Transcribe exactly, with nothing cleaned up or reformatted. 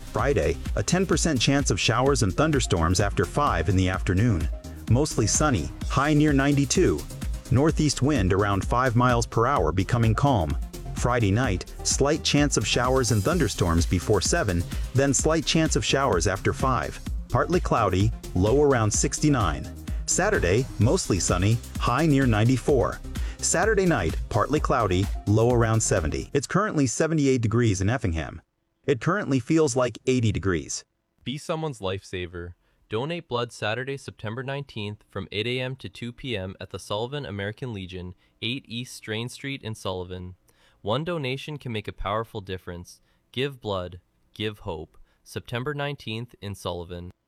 Friday, a ten percent chance of showers and thunderstorms after five in the afternoon. Mostly sunny, high near ninety-two. Northeast wind around five miles per hour becoming calm. Friday night, slight chance of showers and thunderstorms before seven, then slight chance of showers after five. Partly cloudy, low around sixty-nine. Saturday, mostly sunny, high near ninety-four. Saturday night, partly cloudy, low around seventy. It's currently seventy-eight degrees in Effingham. It currently feels like eighty degrees. Be someone's lifesaver. Donate blood Saturday, September nineteenth from eight a m to two p m at the Sullivan American Legion, eight East Strain Street in Sullivan. One donation can make a powerful difference. Give blood. Give hope. September nineteenth in Sullivan.